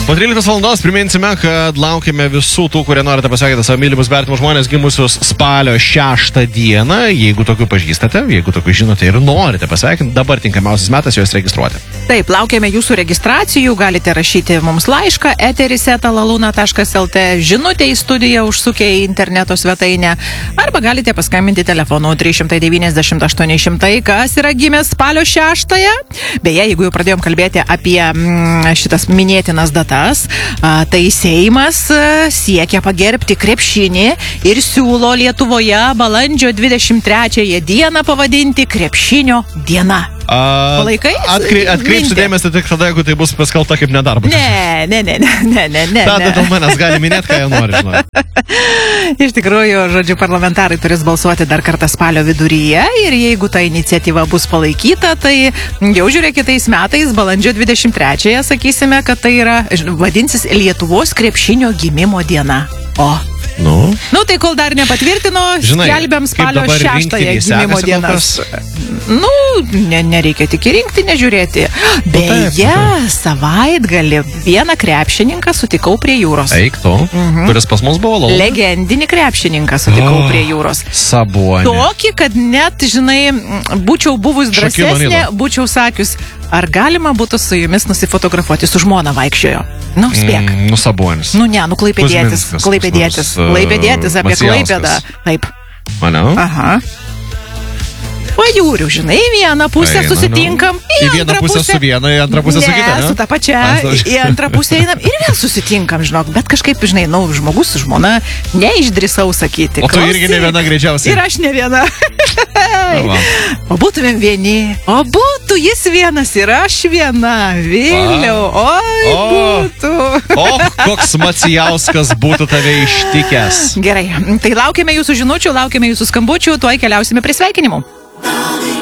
Po 13 valandos priminsime, kad laukime visų tų, kurie norite pasveikinti savo mylimus vertimus žmonės gimusius spalio 6 dieną. Jeigu tokių pažįstate, jeigu tokių žinote ir norite pasveikinti, dabar tinkamiausias metas juos registruoti. Taip, laukiame jūsų registracijų, galite rašyti mums laišką eteris@laluna.lt, žinutę į studiją užsukę į interneto svetainę, arba galite paskambinti telefonu 390 800, kas yra gimęs spalio 6-ąją. Beje, jeigu jau pradėjom kalbėti apie šitas minėtinas datas, tai Seimas siekia pagerbti krepšinį ir siūlo Lietuvoje balandžio 23 dieną pavadinti krepšinio diena. Palaikai? Atkreipsiu dėmesį tik tada, jeigu tai bus paskelbta kaip nedarbas. Ne. Tada dėl manęs gali minėti, ką jie nori, žinoti. Iš tikrųjų, žodžiu, parlamentarai turės balsuoti dar kartą spalio viduryje ir jeigu ta iniciatyva bus palaikyta, tai jau žiūrėk kitais metais, balandžio 23-ąją, sakysime, kad tai yra, vadinsis Lietuvos krepšinio gimimo diena. Nu, tai kol dar nepatvirtino, skelbiam spalio 6-ąją gimimo dienas. Nu, nereikia tik į rinktinę žiūrėti. Beje, savaitgalį vieną krepšininką sutikau prie jūros. Eik tu, kuris pas mus buvo laukas. Legendinį krepšininką sutikau prie jūros. Sabonė. Tokį, kad net, žinai, būčiau buvus drąsesnė, būčiau sakius, ar galima būtų su jumis nusifotografuoti, su žmona vaikščiojo. Nu, spėk. Sabonis. Nu, ne, Klaipėdietis apie Klaipėdą. Taip. Manau? Aha. Pajūrių, žinai, vieną pusę susitinkam, į vieną pusę su viena, į antrą pusę su kita, ne? Su ta pačia, į antrą pusę einam ir vėl susitinkam, žinok, bet kažkaip, žinai, žmogus su žmona neišdrįsau sakyti. O tu irgi ne viena greičiausiai. Ir aš ne viena. O būtumėm vieni, o būtų jis vienas ir aš viena, Viliau, būtų. Koks Macijauskas būtų tave ištikęs. Gerai, tai laukiame jūsų žinučių, laukiame jūsų skambučių, tuoj keliausime prie sveikinimų.